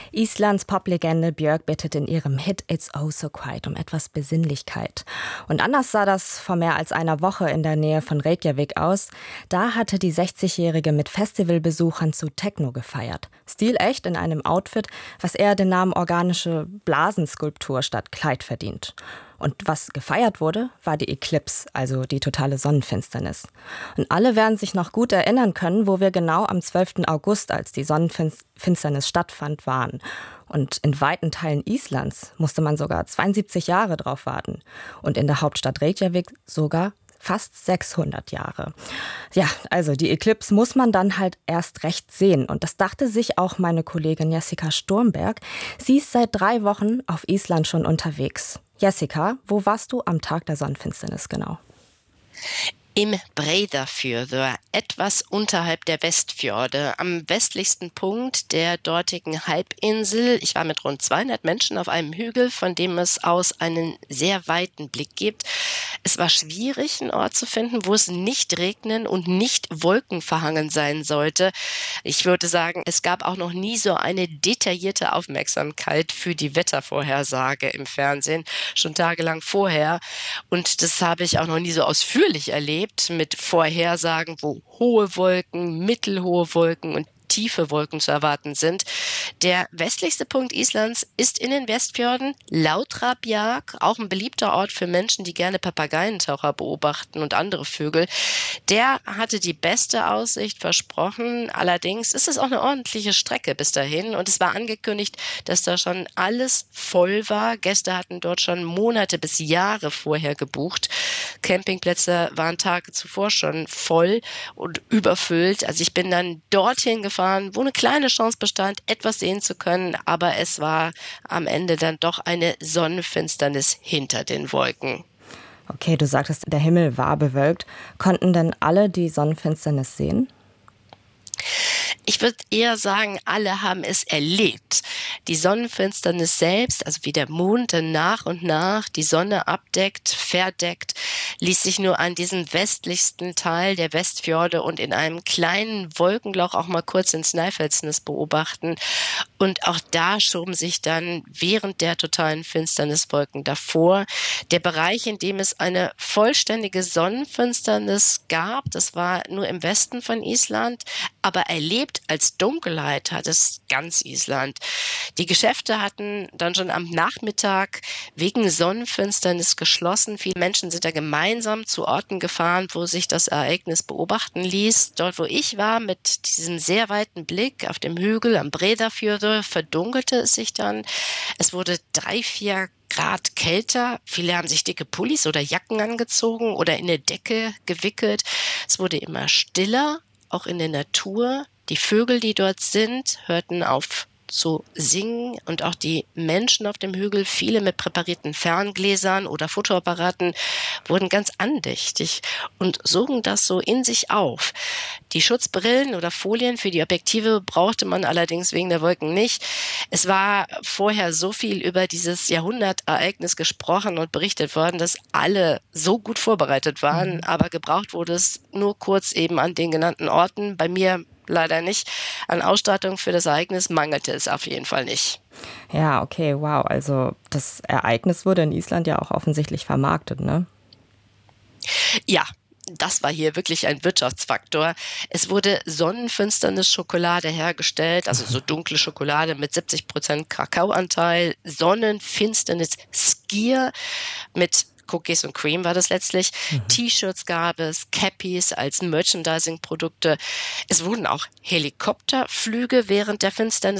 Islands Poplegende Björk bittet in ihrem Hit It's Oh So Quiet um etwas Besinnlichkeit. Und anders sah das vor mehr als einer Woche in der Nähe von Reykjavik aus. Da hatte die 60-Jährige mit Festivalbesuchern zu Techno gefeiert. Stilecht in einem Outfit, was eher den Namen organische Blasenskulptur statt Kleid verdient. Und was gefeiert wurde, war die Eclipse, also die totale Sonnenfinsternis. Und alle werden sich noch gut erinnern können, wo wir genau am 12. August, als die Sonnenfinsternis stattfand, waren. Und in weiten Teilen Islands musste man sogar 72 Jahre drauf warten. Und in der Hauptstadt Reykjavik sogar fast 600 Jahre. Ja, also die Eclipse muss man dann halt erst recht sehen. Und das dachte sich auch meine Kollegin Jessica Sturmberg. Sie ist seit 3 Wochen auf Island schon unterwegs. Jessica, wo warst du am Tag der Sonnenfinsternis genau? Im Breiðafjörður, etwas unterhalb der Westfjorde, am westlichsten Punkt der dortigen Halbinsel. Ich war mit rund 200 Menschen auf einem Hügel, von dem es aus einen sehr weiten Blick gibt. Es war schwierig, einen Ort zu finden, wo es nicht regnen und nicht wolkenverhangen sein sollte. Ich würde sagen, es gab auch noch nie so eine detaillierte Aufmerksamkeit für die Wettervorhersage im Fernsehen, schon tagelang vorher. Und das habe ich auch noch nie so ausführlich erlebt, mit Vorhersagen, wo hohe Wolken, mittelhohe Wolken und tiefe Wolken zu erwarten sind. Der westlichste Punkt Islands ist in den Westfjorden, Lautrabjarg, auch ein beliebter Ort für Menschen, die gerne Papageientaucher beobachten und andere Vögel. Der hatte die beste Aussicht versprochen. Allerdings ist es auch eine ordentliche Strecke bis dahin und es war angekündigt, dass da schon alles voll war. Gäste hatten dort schon Monate bis Jahre vorher gebucht. Campingplätze waren Tage zuvor schon voll und überfüllt. Also ich bin dann dorthin gefahren, wo eine kleine Chance bestand, etwas sehen zu können, aber es war am Ende dann doch eine Sonnenfinsternis hinter den Wolken. Okay, du sagtest, der Himmel war bewölkt. Konnten denn alle die Sonnenfinsternis sehen? Ich würde eher sagen, alle haben es erlebt. Die Sonnenfinsternis selbst, also wie der Mond dann nach und nach die Sonne abdeckt, verdeckt, ließ sich nur an diesem westlichsten Teil der Westfjorde und in einem kleinen Wolkenloch auch mal kurz in Snæfellsnes beobachten. Und auch da schoben sich dann während der totalen Finsternis Wolken davor. Der Bereich, in dem es eine vollständige Sonnenfinsternis gab, das war nur im Westen von Island, aber erlebt als Dunkelheit hat es ganz Island. Die Geschäfte hatten dann schon am Nachmittag wegen Sonnenfinsternis geschlossen. Viele Menschen sind da gemeinsam zu Orten gefahren, wo sich das Ereignis beobachten ließ. Dort, wo ich war, mit diesem sehr weiten Blick auf dem Hügel am Breiðafjörður, verdunkelte es sich dann. Es wurde 3-4 Grad kälter. Viele haben sich dicke Pullis oder Jacken angezogen oder in eine Decke gewickelt. Es wurde immer stiller, auch in der Natur. Die Vögel, die dort sind, hörten auf zu singen und auch die Menschen auf dem Hügel, viele mit präparierten Ferngläsern oder Fotoapparaten, wurden ganz andächtig und sogen das so in sich auf. Die Schutzbrillen oder Folien für die Objektive brauchte man allerdings wegen der Wolken nicht. Es war vorher so viel über dieses Jahrhundertereignis gesprochen und berichtet worden, dass alle so gut vorbereitet waren, aber gebraucht wurde es nur kurz eben an den genannten Orten. Bei mir leider nicht. An Ausstattung für das Ereignis mangelte es auf jeden Fall nicht. Ja, okay, wow. Also das Ereignis wurde in Island ja auch offensichtlich vermarktet, ne? Ja, das war hier wirklich ein Wirtschaftsfaktor. Es wurde Sonnenfinsternis-Schokolade hergestellt, also so dunkle Schokolade mit 70% Kakaoanteil, Sonnenfinsternis-Skier mit Cookies und Cream war das letztlich. T-Shirts gab es, Cappies als Merchandising-Produkte. Es wurden auch Helikopterflüge während der Finsternis